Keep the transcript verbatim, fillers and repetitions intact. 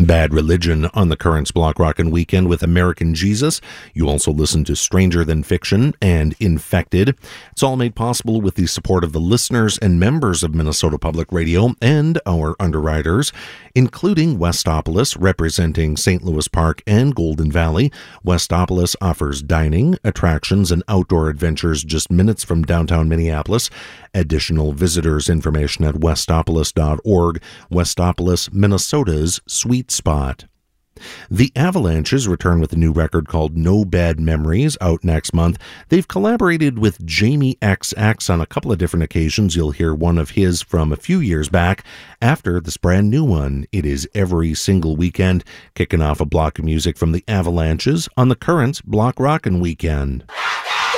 Bad Religion on the Currents Block Rockin' Weekend with American Jesus. You also listen to Stranger Than Fiction and Infected. It's all made possible with the support of the listeners and members of Minnesota Public Radio and our underwriters, including Westopolis, representing Saint Louis Park and Golden Valley. Westopolis offers dining, attractions, and outdoor adventures just minutes from downtown Minneapolis. Additional visitors information at westopolis dot org. Westopolis, Minnesota's sweet spot. The Avalanches return with a new record called No Bad Memories, out next month. They've collaborated with Jamie X X on a couple of different occasions. You'll hear one of his from a few years back. After this brand new one, it is Every Single Weekend, kicking off a block of music from the Avalanches on the Currents Block Rockin' Weekend.